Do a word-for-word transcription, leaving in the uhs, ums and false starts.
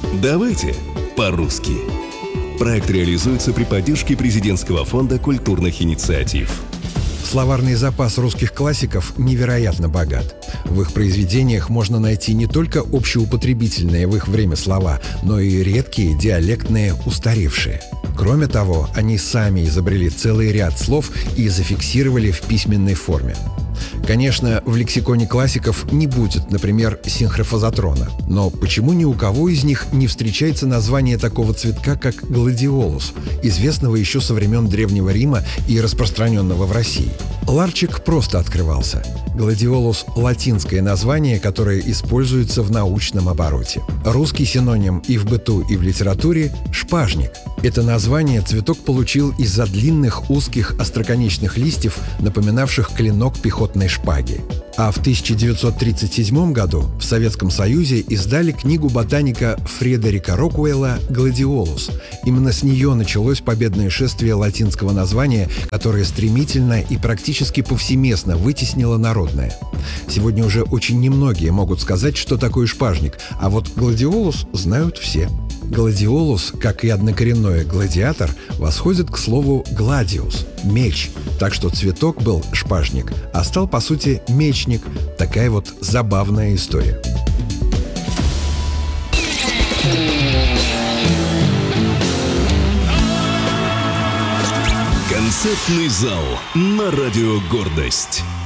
Давайте по-русски. Проект реализуется при поддержке Президентского фонда культурных инициатив. Словарный запас русских классиков невероятно богат. В их произведениях можно найти не только общеупотребительные в их время слова, но и редкие, диалектные, устаревшие. Кроме того, они сами изобрели целый ряд слов и зафиксировали в письменной форме. Конечно, в лексиконе классиков не будет, например, синхрофазотрона. Но почему ни у кого из них не встречается название такого цветка, как гладиолус, известного еще со времен Древнего Рима и распространенного в России? Ларчик просто открывался. Гладиолус – латинское название, которое используется в научном обороте. Русский синоним и в быту, и в литературе – шпажник. Это название цветок получил из-за длинных узких остроконечных листьев, напоминавших клинок пехотной шпаги. А в тысяча девятьсот тридцать седьмом году в Советском Союзе издали книгу ботаника Фредерика Рокуэлла «Гладиолус». Именно с нее началось победное шествие латинского названия, которое стремительно и практически повсеместно вытеснило народное. Сегодня уже очень немногие могут сказать, что такое шпажник, а вот гладиолус знают все. Гладиолус, как и однокоренное гладиатор, восходит к слову «гладиус» – меч. Так что цветок был шпажник, а стал, по сути, мечник. Такая вот забавная история. Концертный зал на радио «Гордость».